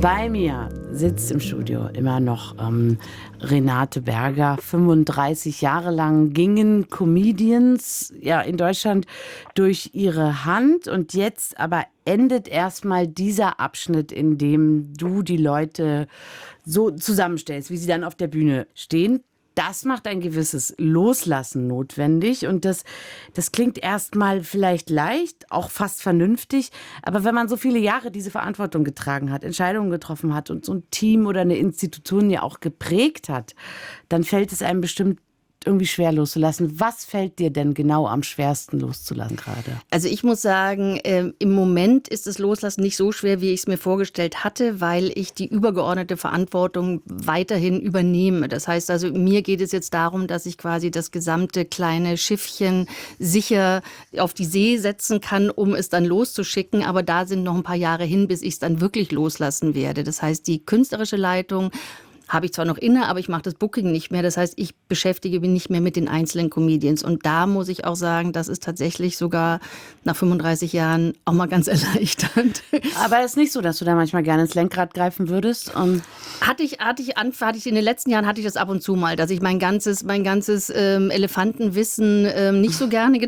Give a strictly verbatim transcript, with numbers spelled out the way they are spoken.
Bei mir sitzt im Studio immer noch ähm, Renate Berger. fünfunddreißig Jahre lang gingen Comedians ja in Deutschland durch ihre Hand und jetzt aber endet erstmal dieser Abschnitt, in dem du die Leute so zusammenstellst, wie sie dann auf der Bühne stehen. Das macht ein gewisses Loslassen notwendig und das, das klingt erstmal vielleicht leicht, auch fast vernünftig, aber wenn man so viele Jahre diese Verantwortung getragen hat, Entscheidungen getroffen hat und so ein Team oder eine Institution ja auch geprägt hat, dann fällt es einem bestimmt irgendwie schwer loszulassen. Was fällt dir denn genau am schwersten loszulassen gerade? Also ich muss sagen, äh, im Moment ist das Loslassen nicht so schwer, wie ich es mir vorgestellt hatte, weil ich die übergeordnete Verantwortung weiterhin übernehme. Das heißt also, mir geht es jetzt darum, dass ich quasi das gesamte kleine Schiffchen sicher auf die See setzen kann, um es dann loszuschicken. Aber da sind noch ein paar Jahre hin, bis ich es dann wirklich loslassen werde. Das heißt, die künstlerische Leitung habe ich zwar noch inne, aber ich mache das Booking nicht mehr. Das heißt, ich beschäftige mich nicht mehr mit den einzelnen Comedians. Und da muss ich auch sagen, das ist tatsächlich sogar nach fünfunddreißig Jahren auch mal ganz erleichternd. Aber es ist nicht so, dass du da manchmal gerne ins Lenkrad greifen würdest? Und hatte ich, hatte ich, hatte ich in den letzten Jahren hatte ich das ab und zu mal, dass ich mein ganzes, mein ganzes ähm, Elefantenwissen ähm, nicht so gerne